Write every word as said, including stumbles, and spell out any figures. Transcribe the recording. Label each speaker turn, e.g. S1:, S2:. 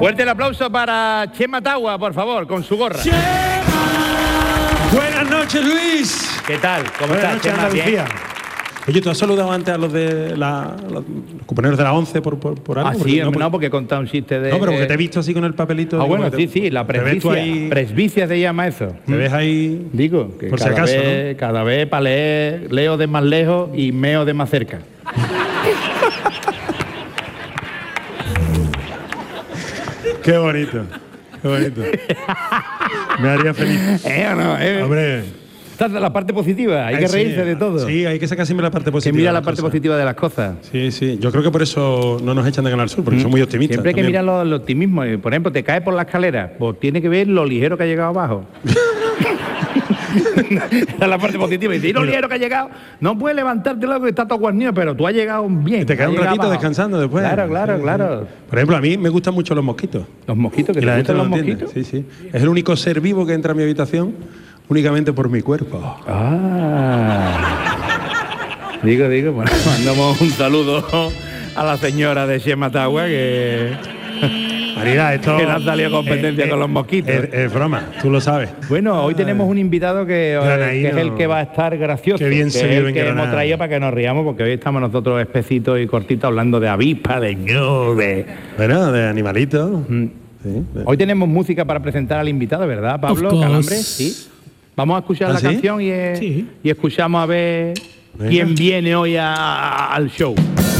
S1: Fuerte el aplauso para Chema Tagua, por favor, con su gorra.
S2: Chema. Buenas noches, Luis.
S1: ¿Qué tal? ¿Cómo
S2: Buenas
S1: estás,
S2: noches,
S1: Chema?
S2: Andalucía. Oye, ¿tú has saludado antes a los de la, los, los compañeros de la once por, por, por algo?
S1: Ah,
S2: porque,
S1: sí,
S2: no,
S1: no,
S2: porque,
S1: porque he contado un chiste de...
S2: no, pero porque te he visto así con el papelito.
S1: Ah,
S2: digo,
S1: bueno,
S2: te,
S1: sí, sí, la
S2: te ves tú
S1: presbicia.
S2: ahí,
S1: Presbicia se llama eso.
S2: te ves ahí,
S1: Digo, que
S2: por si
S1: cada
S2: acaso,
S1: vez,
S2: ¿no?
S1: cada vez para leer, leo de más lejos y meo de más cerca.
S2: Qué bonito, qué bonito. Me haría feliz.
S1: ¿Eh o no? ¿Eh?
S2: Hombre,
S1: Esta es la parte positiva, hay
S2: ay,
S1: que
S2: sí,
S1: reírse de todo.
S2: Sí, hay que sacar siempre la parte
S1: Que
S2: positiva.
S1: mira
S2: de
S1: la
S2: las
S1: parte
S2: cosas.
S1: positiva de las cosas.
S2: Sí, sí. Yo creo que por eso no nos echan de Canal Sur, porque son muy optimistas.
S1: Siempre hay que
S2: también.
S1: mirar el optimismo. Por ejemplo, te caes por la escalera, pues tiene que ver lo ligero que ha llegado abajo. Esa es la parte positiva. Y dice, "Y lo ligero que ha llegado, no puedes levantarte luego que está todo guarnido, pero tú has llegado bien.
S2: Y te quedas
S1: has
S2: un
S1: llegado
S2: ratito
S1: abajo".
S2: descansando después.
S1: Claro, claro,
S2: Sí,
S1: claro.
S2: sí. Por ejemplo, a mí me gustan mucho los mosquitos.
S1: Los mosquitos, que
S2: Y
S1: te
S2: la gente
S1: gustan
S2: no
S1: los
S2: lo entiende.
S1: mosquitos.
S2: Sí, sí. Es el único ser vivo que entra a mi habitación únicamente por mi cuerpo.
S1: Ah. Digo, digo, bueno, mandamos un saludo a la señora de Chema Tagua que,
S2: María, esto
S1: que no ha salido competencia
S2: eh,
S1: con los mosquitos.
S2: Es, es broma, tú lo sabes.
S1: Bueno, hoy tenemos un invitado que, eh,
S2: Granaíno.
S1: que es el que va a estar gracioso.
S2: Qué bien
S1: que
S2: se
S1: es
S2: vive
S1: el
S2: en
S1: que
S2: Granada.
S1: hemos traído para que nos riamos, porque hoy estamos nosotros especitos y cortitos hablando de avispa, de ñu, de...
S2: Bueno, de animalitos.
S1: Mm.
S2: Sí, de-
S1: Hoy tenemos música para presentar al invitado, ¿verdad, Pablo
S3: Of course.
S1: Calambre? Sí. Vamos a escuchar
S2: ¿Ah,
S1: la
S2: sí?
S1: canción y, eh,
S3: Sí.
S1: y escuchamos a ver
S2: Venga.
S1: quién viene hoy a- a- al show.